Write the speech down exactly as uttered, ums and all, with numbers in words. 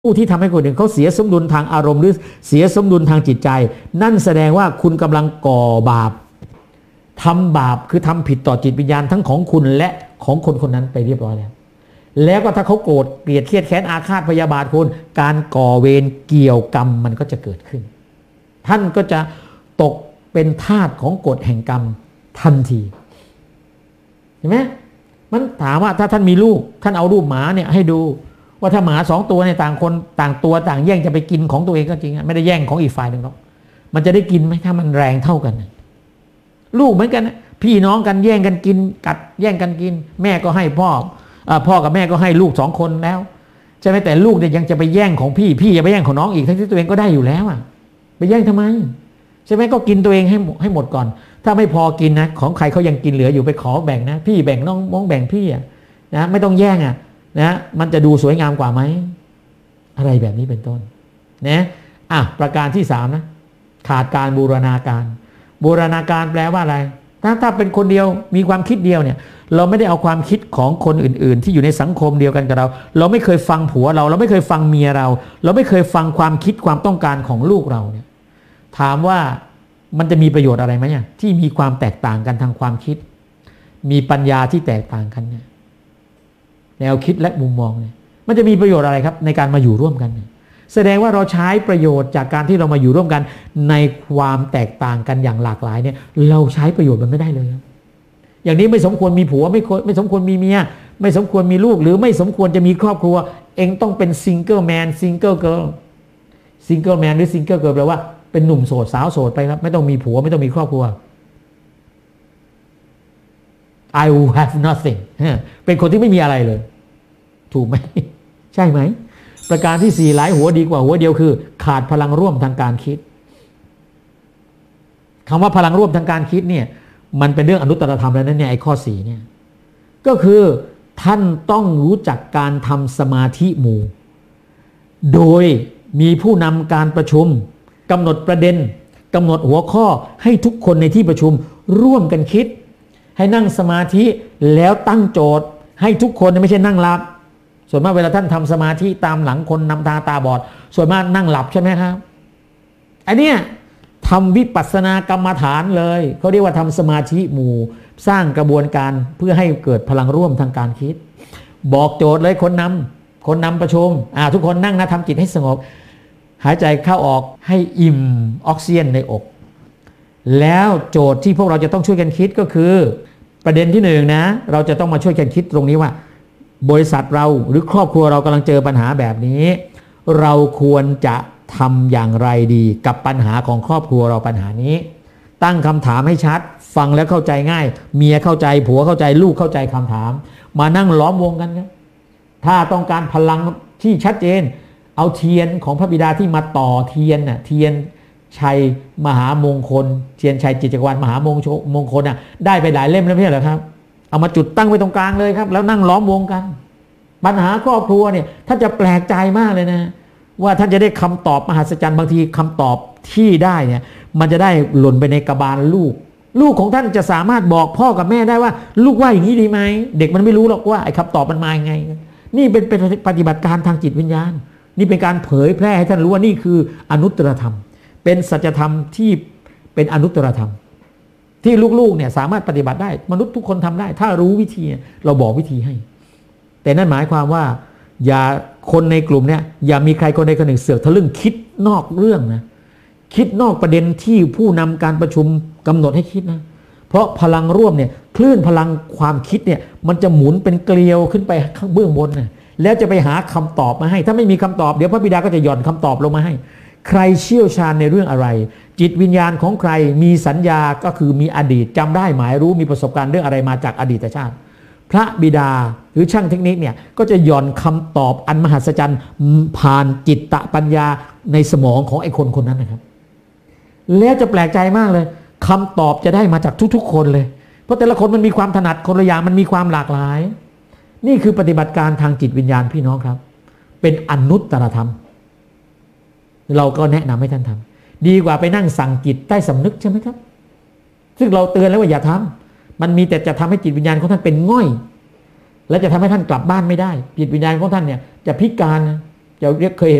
ผู้ที่ทำให้คนอื่นเขาเสียสมดุลทางอารมณ์หรือเสียสมดุลทางจิตใจนั่นแสดงว่าคุณกำลังก่อบาปทำบาปคือทำผิดต่อจิตวิญญาณทั้งของคุณและของคนคนนั้นไปเรียบร้อยแล้วแล้วก็ถ้าเขาโกรธเกลียดเครียดแค้นอาฆาตพยาบาทคุณการก่อเวรเกี่ยวกรรมมันก็จะเกิดขึ้นท่านก็จะตกเป็นทาสของกฎแห่งกรรมทันทีเห็นไหมมันถามว่าถ้าท่านมีลูกท่านเอารูปหมาเนี่ยให้ดูว่าถ้าหมาสองตัวเนี่ยต่างคนต่างตัวต่างแย่งจะไปกินของตัวเองก็จริงไม่ได้แย่งของอีกฝ่ายหนึ่งหรอกมันจะได้กินไหมถ้ามันแรงเท่ากันลูกเหมือนกันพี่น้องกันแย่งกันกินกัดแย่งกันกินแม่ก็ให้พ่อพ่อกับแม่ก็ให้ลูกสองคนแล้วใช่ไหมแต่ลูกเนี่ยยังจะไปแย่งของพี่พี่จะไปแย่งของน้องอีกทั้งที่ตัวเองก็ได้อยู่แล้วอ่ะไปแย่งทำไมใช่ไหมก็กินตัวเองให้ให้หมดก่อนถ้าไม่พอกินนะของใครเขายังกินเหลืออยู่ไปขอแบ่งนะพี่แบ่งน้องน้องแบ่งพี่อ่ะนะไม่ต้องแย่งอ่ะนะมันจะดูสวยงามกว่าไหมอะไรแบบนี้เป็นต้นนะอ่ะประการที่สามนะขาดการบูรณาการบูรณาการแปลว่าอะไรถ้าถ้าเป็นคนเดียวมีความคิดเดียวเนี่ยเราไม่ได้เอาความคิดของคนอื่นๆที่อยู่ในสังคมเดียวกันกับเราเราไม่เคยฟังผัวเราเราไม่เคยฟังเมียเราเราไม่เคยฟังความคิดความต้องการของลูกเราเนี่ยถามว่ามันจะมีประโยชน์อะไรไหมเนี่ยที่มีความแตกต่างกันทางความคิดมีปัญญาที่แตกต่างกันเนี่ยแนวคิดและมุมมองเนี่ยมันจะมีประโยชน์อะไรครับในการมาอยู่ร่วมกันเนี่ยแสดงว่าเราใช้ประโยชน์จากการที่เรามาอยู่ร่วมกันในความแตกต่างกันอย่างหลากหลายเนี่ยเราใช้ประโยชน์มันไม่ได้เลยครับอย่างนี้ไม่สมควรมีผัวไม่ไม่สมควรมีเมียไม่สมควรมีลูกหรือไม่สมควรจะมีครอบครัวเองต้องเป็นซิงเกิลแมนซิงเกิลเกิร์ลซิงเกิลแมนหรือซิงเกิลเกิร์ลแปลว่าเป็นหนุ่มโสดสาวโสดไปครับไม่ต้องมีผัวไม่ต้องมีครอบครัว I will have nothing เป็นคนที่ไม่มีอะไรเลยถูกไหมใช่ไหมประการที่สี่หลายหัวดีกว่าหัวเดียวคือขาดพลังร่วมทางการคิดคำว่าพลังร่วมทางการคิดเนี่ยมันเป็นเรื่องอนุตตรธรรมแล้วนั่นเนี่ยไอ้ข้อสี่เนี่ยก็คือท่านต้องรู้จักการทำสมาธิหมู่โดยมีผู้นำการประชุมกำหนดประเด็นกำหนดหัวข้อให้ทุกคนในที่ประชุมร่วมกันคิดให้นั่งสมาธิแล้วตั้งโจทย์ให้ทุกคนไม่ใช่นั่งหลับส่วนมากเวลาท่านทำสมาธิตามหลังคนนำตาตาบอดส่วนมากนั่งหลับใช่ไหมครับอันเนี้ยทำวิปัสสนากรรมฐานเลยเขาเรียกว่าทำสมาธิหมู่สร้างกระบวนการเพื่อให้เกิดพลังร่วมทางการคิดบอกโจทย์เลยคนนำคนนำประชุมอ่าทุกคนนั่งนะทำจิตให้สงบหายใจเข้าออกให้อิ่มออกซิเจนในอกแล้วโจทย์ที่พวกเราจะต้องช่วยกันคิดก็คือประเด็นที่หนึ่งนะเราจะต้องมาช่วยกันคิดตรงนี้ว่าบริษัทเราหรือครอบครัวเรากำลังเจอปัญหาแบบนี้เราควรจะทำอย่างไรดีกับปัญหาของครอบครัวเราปัญหานี้ตั้งคำถามให้ชัดฟังแล้วเข้าใจง่ายเมียเข้าใจผัวเข้าใจลูกเข้าใจคำถามมานั่งล้อมวงกันครับถ้าต้องการพลังที่ชัดเจนเอาเทียนของพระบิดาที่มาต่อเทียนน่ะเทียนชัยมหามงคลเทียนชัยจิตจักรวาลมหามงคลมงคลน่ะได้ไปหลายเล่มแล้วไม่ใช่เหรอครับเอามาจุดตั้งไว้ตรงกลางเลยครับแล้วนั่งล้อมวงกันปัญหาครอบครัวเนี่ยท่านจะแปลกใจมากเลยนะว่าท่านจะได้คำตอบมหัศจรรย์บางทีคำตอบที่ได้เนี่ยมันจะได้หล่นไปในกระบาลลูกลูกของท่านจะสามารถบอกพ่อกับแม่ได้ว่าลูกว่าอย่างนี้ดีไหมเด็กมันไม่รู้หรอกว่าไอ้คำตอบมันมายังไงนี่เป็นเป็นปฏิบัติการทางจิตวิญญาณนี่เป็นการเผยแพร่ให้ท่านรู้ว่านี่คืออนุตตรธรรมเป็นสัจธรรมที่เป็นอนุตตรธรรมที่ลูกๆเนี่ยสามารถปฏิบัติได้มนุษย์ทุกคนทำได้ถ้ารู้วิธีเราบอกวิธีให้แต่นั่นหมายความว่าอย่าคนในกลุ่มเนี่ยอย่ามีใครคนใดคนหนึ่งเสือกทะลึ่งคิดนอกเรื่องนะคิดนอกประเด็นที่ผู้นำการประชุมกำหนดให้คิดนะเพราะพลังร่วมเนี่ยคลื่นพลังความคิดเนี่ยมันจะหมุนเป็นเกลียวขึ้นไปข้างเบื้องบนนะแล้วจะไปหาคำตอบมาให้ถ้าไม่มีคำตอบเดี๋ยวพระบิดาก็จะหย่อนคำตอบลงมาให้ใครเชี่ยวชาญในเรื่องอะไรจิตวิญญาณของใครมีสัญญาก็คือมีอดีตจำได้หมายรู้มีประสบการณ์เรื่องอะไรมาจากอดีตชาติพระบิดาหรือช่างเทคนิคเนี่ยก็จะหย่อนคำตอบอันมหัศจรรย์ผ่านจิตตปัญญาในสมองของไอ้คนคนนั้นนะครับแล้วจะแปลกใจมากเลยคำตอบจะได้มาจากทุกๆคนเลยเพราะแต่ละคนมันมีความถนัดคนละอย่างมันมีความหลากหลายนี่คือปฏิบัติการทางจิตวิญญาณพี่น้องครับเป็นอนุตตรธรรมเราก็แนะนำให้ท่านทำดีกว่าไปนั่งสั่งจิตใต้สำนึกใช่ไหมครับซึ่งเราเตือนแล้วว่าอย่าทำมันมีแต่จะทำให้จิตวิญญาณของท่านเป็นง่อยและจะทำให้ท่านกลับบ้านไม่ได้จิตวิญญาณของท่านเนี่ยจะพิการจะเรียกเคยเห็น